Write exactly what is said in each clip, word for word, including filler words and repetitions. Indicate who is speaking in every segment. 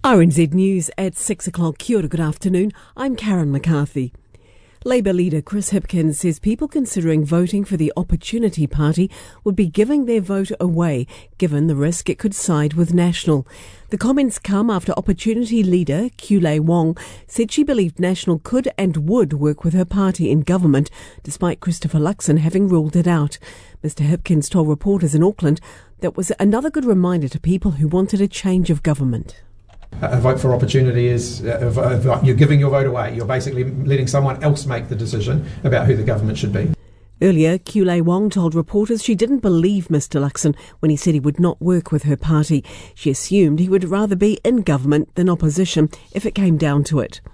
Speaker 1: R N Z News at six o'clock. Kia ora, good afternoon. I'm Karen McCarthy. Labour leader Chris Hipkins says people considering voting for the Opportunity Party would be giving their vote away, given the risk it could side with National. The comments come after Opportunity leader Kyu-Lei Wong said she believed National could and would work with her party in government, despite Christopher Luxon having ruled it out. Mister Hipkins told reporters in Auckland that was another good reminder to people who wanted a change of government.
Speaker 2: A vote for opportunity is uh, you're giving your vote away. You're basically letting someone else make the decision about who the government should be.
Speaker 1: Earlier, Kyu-Lei Wong told reporters she didn't believe Mister Luxon when he said he would not work with her party. She assumed he would rather be in government than opposition if it came down to it.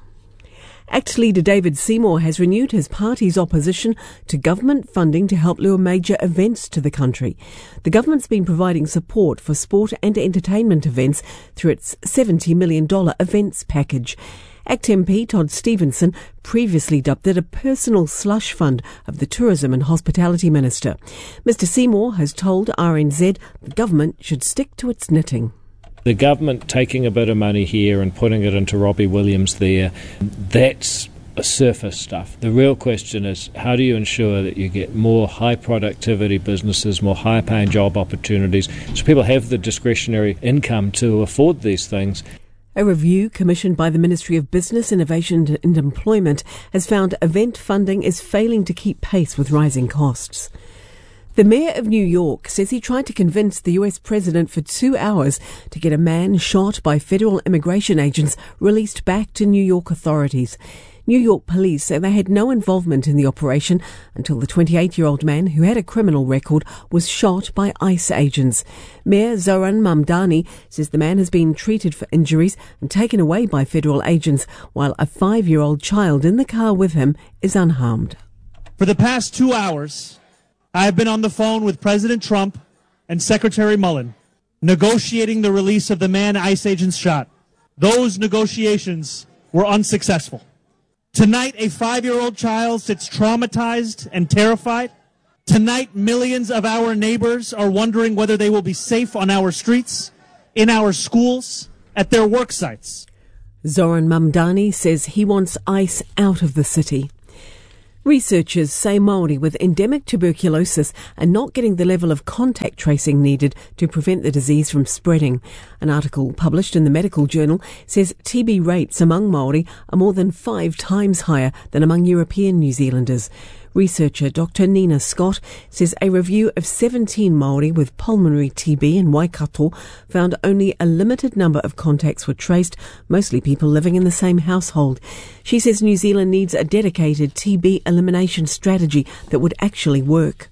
Speaker 1: ACT leader David Seymour has renewed his party's opposition to government funding to help lure major events to the country. The government's been providing support for sport and entertainment events through its seventy million dollars events package. ACT M P Todd Stevenson previously dubbed it a personal slush fund of the Tourism and Hospitality Minister. Mister Seymour has told R N Z the government should stick to its knitting.
Speaker 3: The government taking a bit of money here and putting it into Robbie Williams there, that's a surface stuff. The real question is, how do you ensure that you get more high productivity businesses, more high paying job opportunities, so people have the discretionary income to afford these things?
Speaker 1: A review commissioned by the Ministry of Business, Innovation and Employment has found event funding is failing to keep pace with rising costs. The mayor of New York says he tried to convince the U S president for two hours to get a man shot by federal immigration agents released back to New York authorities. New York police say they had no involvement in the operation until the twenty-eight-year-old man who had a criminal record was shot by ICE agents. Mayor Zoran Mamdani says the man has been treated for injuries and taken away by federal agents, while a five-year-old child in the car with him is unharmed.
Speaker 4: For the past two hours, I have been on the phone with President Trump and Secretary Mullen, negotiating the release of the man ICE agents shot. Those negotiations were unsuccessful. Tonight, a five-year-old child sits traumatized and terrified. Tonight, millions of our neighbors are wondering whether they will be safe on our streets, in our schools, at their work sites.
Speaker 1: Zoran Mamdani says he wants ICE out of the city. Researchers say Māori with endemic tuberculosis are not getting the level of contact tracing needed to prevent the disease from spreading. An article published in the Medical Journal says T B rates among Māori are more than five times higher than among European New Zealanders. Researcher Doctor Nina Scott says a review of seventeen Māori with pulmonary T B in Waikato found only a limited number of contacts were traced, mostly people living in the same household. She says New Zealand needs a dedicated T B elimination strategy that would actually work.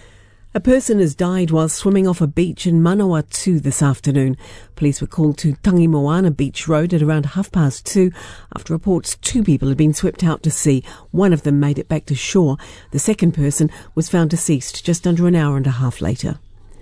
Speaker 1: A person has died while swimming off a beach in Manawatu this afternoon. Police were called to Tangimoana Beach Road at around half past two after reports two people had been swept out to sea. One of them made it back to shore. The second person was found deceased just under an hour and a half later.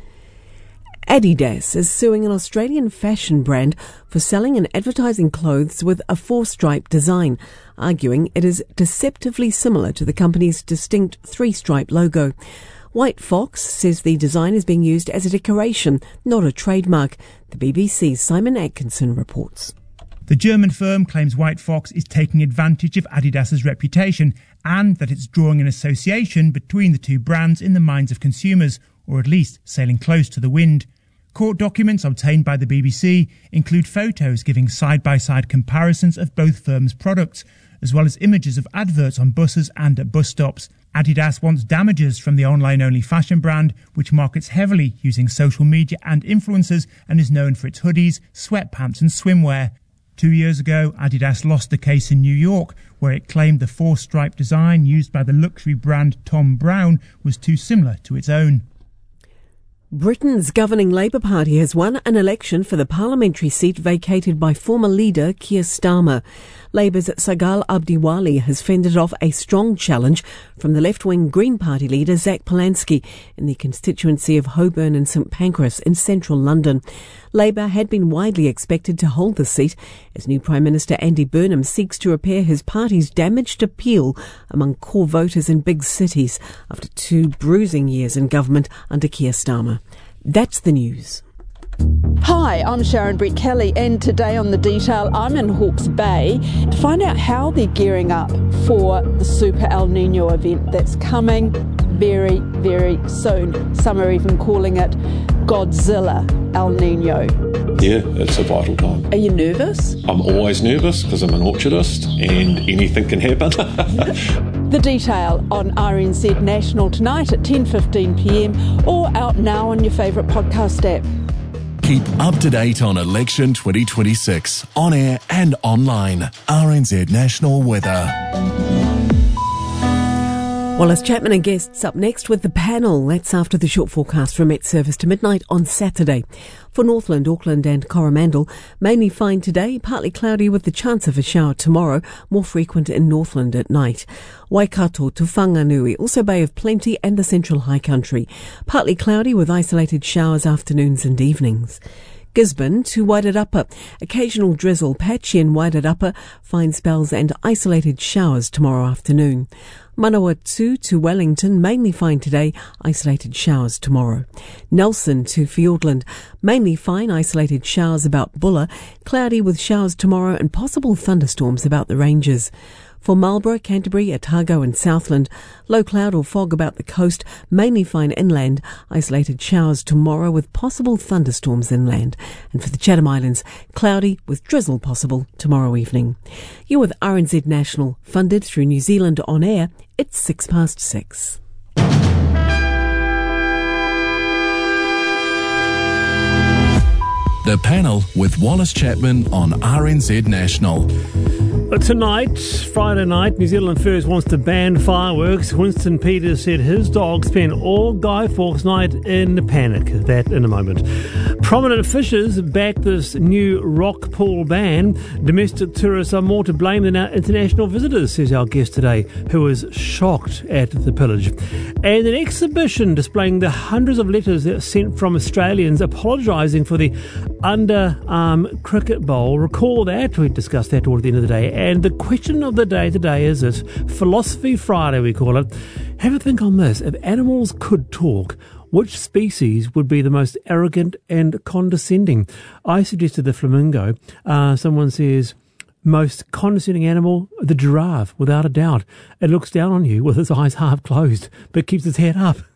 Speaker 1: Adidas is suing an Australian fashion brand for selling and advertising clothes with a four-stripe design, arguing it is deceptively similar to the company's distinct three-stripe logo. White Fox says the design is being used as a decoration, not a trademark. The B B C's Simon Atkinson reports.
Speaker 5: The German firm claims White Fox is taking advantage of Adidas's reputation and that it's drawing an association between the two brands in the minds of consumers, or at least sailing close to the wind. Court documents obtained by the B B C include photos giving side-by-side comparisons of both firms' products, as well as images of adverts on buses and at bus stops. Adidas wants damages from the online-only fashion brand, which markets heavily using social media and influencers and is known for its hoodies, sweatpants and swimwear. Two years ago, Adidas lost the case in New York, where it claimed the four-stripe design used by the luxury brand Thom Browne was too similar to its own.
Speaker 1: Britain's governing Labour Party has won an election for the parliamentary seat vacated by former leader Keir Starmer. Labour's Sagal Abdiwali has fended off a strong challenge from the left-wing Green Party leader Zach Polanski in the constituency of Holborn and St Pancras in central London. Labour had been widely expected to hold the seat as new Prime Minister Andy Burnham seeks to repair his party's damaged appeal among core voters in big cities after two bruising years in government under Keir Starmer. That's the news.
Speaker 6: Hi, I'm Sharon Brett Kelly, and today on The Detail, I'm in Hawke's Bay to find out how they're gearing up for the Super El Nino event that's coming very, very soon. Some are even calling it Godzilla El Nino.
Speaker 7: Yeah, it's a vital time.
Speaker 6: Are you nervous?
Speaker 7: I'm always nervous because I'm an orchardist and anything can happen.
Speaker 6: The Detail on R N Z National tonight at ten fifteen p m or out now on your favourite podcast app.
Speaker 8: Keep up to date on election twenty twenty-six, on air and online. R N Z National Weather.
Speaker 1: Wallace Chapman and guests up next with the panel. That's after the short forecast from Met Service to midnight on Saturday. For Northland, Auckland and Coromandel, mainly fine today, partly cloudy with the chance of a shower tomorrow, more frequent in Northland at night. Waikato to Whanganui, also Bay of Plenty and the Central High Country. Partly cloudy with isolated showers afternoons and evenings. Gisborne to Wairarapa, occasional drizzle, patchy in Wairarapa, fine spells and isolated showers tomorrow afternoon. Manawatu to Wellington, mainly fine today, isolated showers tomorrow. Nelson to Fiordland, mainly fine, isolated showers about Bulla, cloudy with showers tomorrow and possible thunderstorms about the ranges. For Marlborough, Canterbury, Otago and Southland, low cloud or fog about the coast, mainly fine inland, isolated showers tomorrow with possible thunderstorms inland. And for the Chatham Islands, cloudy with drizzle possible tomorrow evening. You're with R N Z National, funded through New Zealand On Air. It's six past six.
Speaker 8: The panel with Wallace Chapman on R N Z National.
Speaker 9: Tonight, Friday night, New Zealand First wants to ban fireworks. Winston Peters said his dog spent all Guy Fawkes night in panic. That in a moment. Prominent fishers back this new rock pool ban. Domestic tourists are more to blame than our international visitors, says our guest today, who is shocked at the pillage. And an exhibition displaying the hundreds of letters that are sent from Australians apologising for the underarm cricket bowl. Recall that. We discussed that toward the end of the day. And the question of the day today is this, Philosophy Friday we call it. Have a think on this. If animals could talk, which species would be the most arrogant and condescending? I suggested the flamingo. Uh, someone says, most condescending animal, the giraffe, without a doubt. It looks down on you with its eyes half closed, but keeps its head up.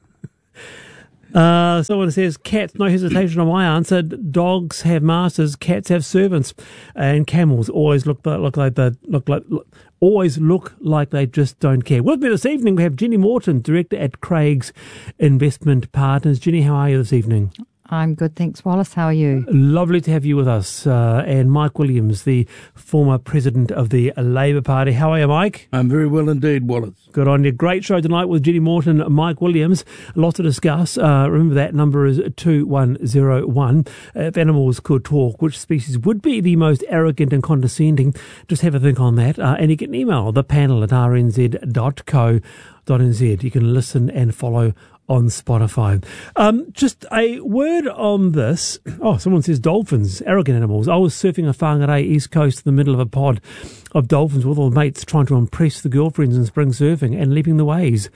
Speaker 9: Uh, someone says, cats, no hesitation on my answer. Dogs have masters, cats have servants, and camels always look look like they look like look, always look like they just don't care. With me this evening, we have Jenny Morton, director at Craig's Investment Partners. Jenny, how are you this evening?
Speaker 10: I'm good, thanks, Wallace. How are you?
Speaker 9: Lovely to have you with us. Uh, and Mike Williams, the former president of the Labour Party. How are you, Mike?
Speaker 11: I'm very well indeed, Wallace.
Speaker 9: Good on you. Great show tonight with Jenny Morton, Mike Williams. A lot to discuss. Uh, remember that number is two one zero one. If animals could talk, which species would be the most arrogant and condescending? Just have a think on that. Uh, and you can email the panel at r n z dot co dot n z. You can listen and follow on Spotify. Um, just a word on this. Oh, someone says dolphins, arrogant animals. I was surfing a Whangarei East Coast in the middle of a pod of dolphins with all the mates trying to impress the girlfriends in spring surfing and leaping the waves.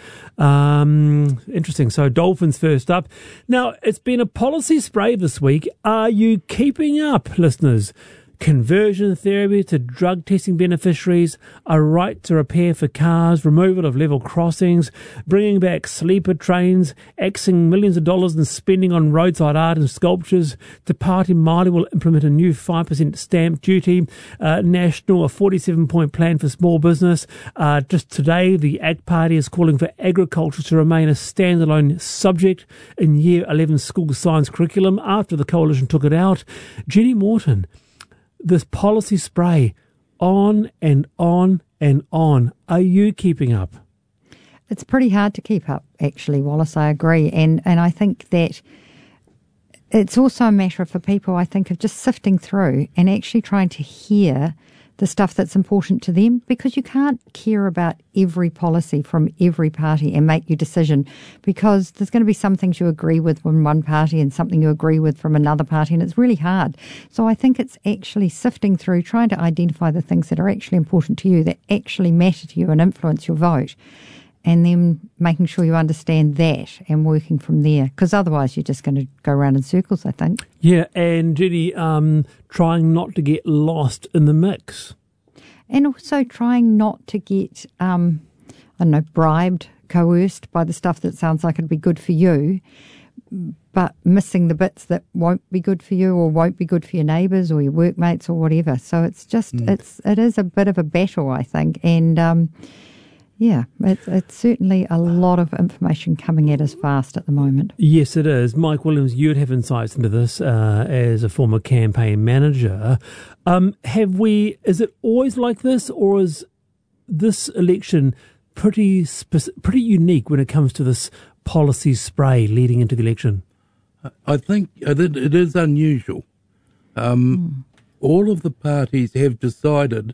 Speaker 9: Um, interesting. So dolphins first up. Now, it's been a policy spray this week. Are you keeping up, listeners? Conversion therapy to drug testing beneficiaries, a right to repair for cars, removal of level crossings, bringing back sleeper trains, axing millions of dollars in spending on roadside art and sculptures. Te Pāti Māori will implement a new five percent stamp duty, uh, national, a forty-seven point plan for small business. Uh, just today, the A C T Party is calling for agriculture to remain a standalone subject in Year eleven school science curriculum after the coalition took it out. Jenny Morton, this policy spray, on and on and on. Are you keeping up?
Speaker 10: It's pretty hard to keep up, actually, Wallace. I agree. And, and I think that it's also a matter for people, I think, of just sifting through and actually trying to hear the stuff that's important to them, because you can't care about every policy from every party and make your decision, because there's going to be some things you agree with from one party and something you agree with from another party, and it's really hard. So I think it's actually sifting through, trying to identify the things that are actually important to you, that actually matter to you and influence your vote, and then making sure you understand that and working from there, because otherwise you're just going to go around in circles, I think.
Speaker 9: Yeah, and Jenny, um, trying not to get lost in the mix.
Speaker 10: And also trying not to get, um, I don't know, bribed, coerced by the stuff that sounds like it'd be good for you, but missing the bits that won't be good for you or won't be good for your neighbours or your workmates or whatever. So it's just, mm. it's, it is a bit of a battle, I think. And, um, yeah, it's, it's certainly a lot of information coming at us fast at the moment.
Speaker 9: Yes, it is. Mike Williams, you'd have insights into this uh, as a former campaign manager. Um, have we, is it always like this, or is this election pretty spec- pretty unique when it comes to this policy spray leading into the election?
Speaker 11: I think it is unusual. Um, mm. All of the parties have decided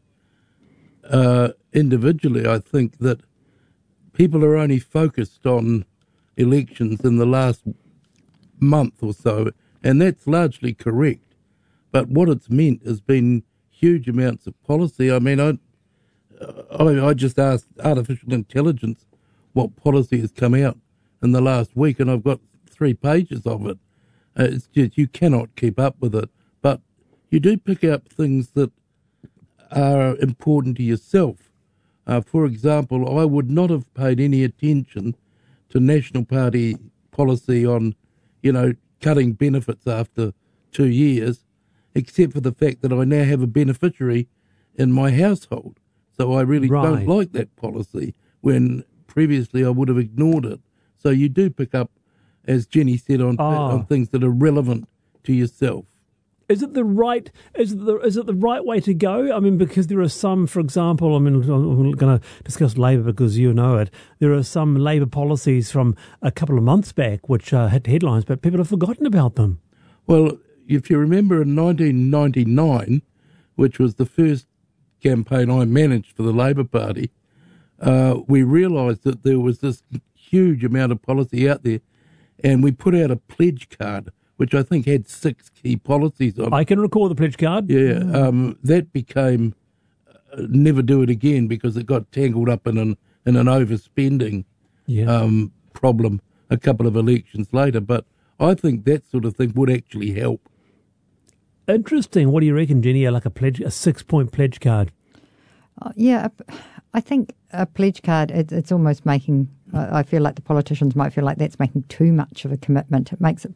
Speaker 11: uh, individually, I think, that people are only focused on elections in the last month or so, and that's largely correct. But what it's meant has been huge amounts of policy. I mean, I, I, I just asked artificial intelligence what policy has come out in the last week, and I've got three pages of it. Uh, it's just, you cannot keep up with it. But you do pick up things that are important to yourself. Uh, for example, I would not have paid any attention to National Party policy on, you know, cutting benefits after two years, except for the fact that I now have a beneficiary in my household. So I really right. don't like that policy, when previously I would have ignored it. So you do pick up, as Jenny said, on, oh. on things that are relevant to yourself.
Speaker 9: Is it the right? Is it the, is it the right way to go? I mean, because there are some, for example, I mean, we're going to discuss Labour because you know it. There are some Labour policies from a couple of months back which uh, hit headlines, but people have forgotten about them.
Speaker 11: Well, if you remember in nineteen ninety-nine, which was the first campaign I managed for the Labour Party, uh, we realised that there was this huge amount of policy out there, and we put out a pledge card, which I think had six key policies on it.
Speaker 9: I can recall the pledge card.
Speaker 11: Yeah, um, that became uh, never do it again because it got tangled up in an in an overspending yeah. um, problem a couple of elections later. But I think that sort of thing would actually help.
Speaker 9: Interesting. What do you reckon, Jenny? Like a pledge, a six-point pledge card?
Speaker 10: Uh, yeah, I think a pledge card, it, it's almost making, I feel like the politicians might feel like that's making too much of a commitment. It makes it